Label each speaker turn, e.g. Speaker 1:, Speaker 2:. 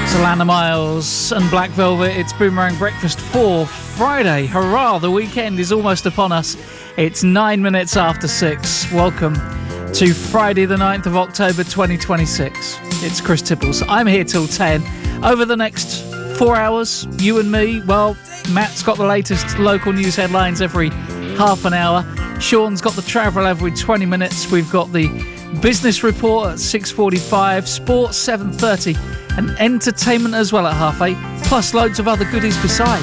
Speaker 1: Alana Miles and Black Velvet. It's Boomerang Breakfast for Friday. Hurrah, the weekend is almost upon us. It's 9 minutes after 6. Welcome to Friday the 9th of October 2026. It's Chris Tibbles. I'm here till 10. Over the next 4 hours, you and me, well, Matt's got the latest local news headlines every half an hour. Sean's got the travel every 20 minutes. We've got the business report at 6:45, sports 7:30, and entertainment as well at 8:30, plus loads of other goodies besides.